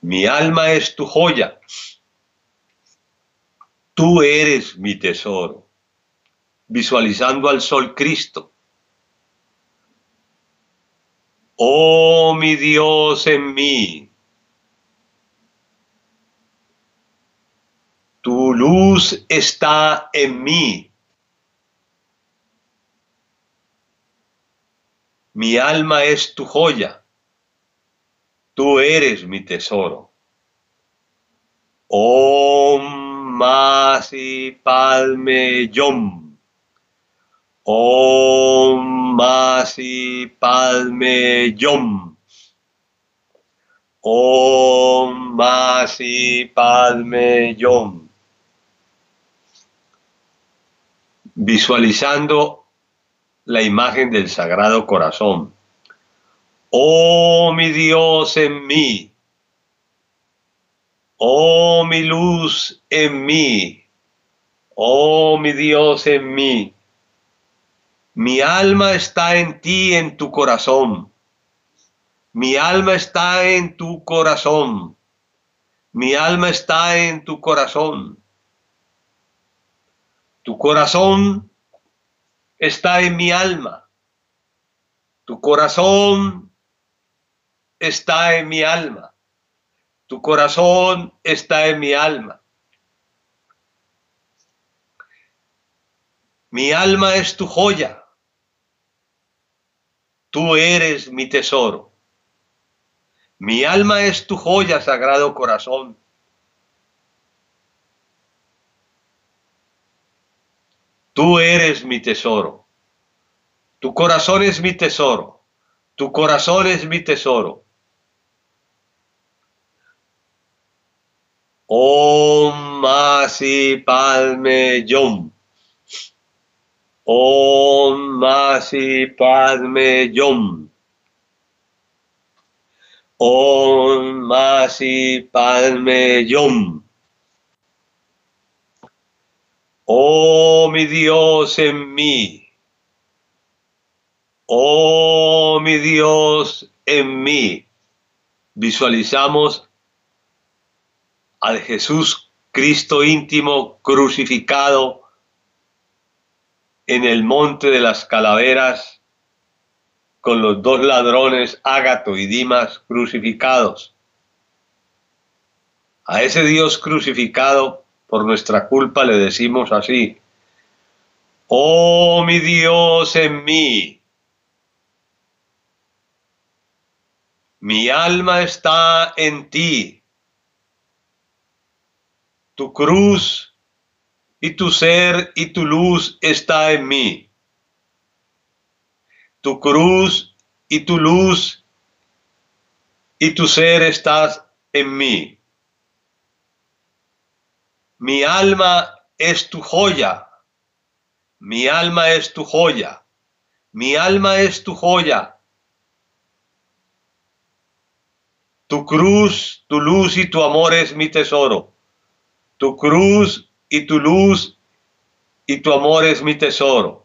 Mi alma es tu joya. Tú eres mi tesoro. Visualizando al Sol Cristo. Oh, mi Dios en mí. Tu luz está en mí. Mi alma es tu joya. Tú eres mi tesoro. Om Masi Padme Yom. Om Masi Padme Yom. Om Masi Padme Yom. Visualizando la imagen del Sagrado Corazón. Oh, mi Dios en mí. Oh, mi luz en mí. Oh, mi Dios en mí. Mi alma está en ti, en tu corazón. Mi alma está en tu corazón. Mi alma está en tu corazón. Tu corazón está en mi alma. Tu corazón está en mi alma. Tu corazón está en mi alma. Mi alma es tu joya. Tú eres mi tesoro. Mi alma es tu joya, Sagrado Corazón. Tú eres mi tesoro. Tu corazón es mi tesoro. Tu corazón es mi tesoro. Om Masi Padme Yom. Om Masi Padme Yom. Om Masi Padme Yom. Oh, mi Dios en mí. Oh, mi Dios en mí. Visualizamos al Jesús Cristo íntimo crucificado en el monte de las calaveras con los dos ladrones Ágato y Dimas crucificados. A ese Dios crucificado por nuestra culpa le decimos así: oh, mi Dios en mí. Mi alma está en ti. Tu cruz y tu ser y tu luz está en mí. Tu cruz y tu luz y tu ser estás en mí. Mi alma es tu joya. Mi alma es tu joya. Mi alma es tu joya. Tu cruz, tu luz y tu amor es mi tesoro. Tu cruz y tu luz y tu amor es mi tesoro.